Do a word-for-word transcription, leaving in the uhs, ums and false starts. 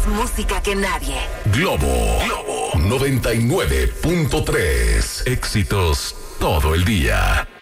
Más música que nadie. Globo, Globo noventa y nueve punto tres. Éxitos todo el día.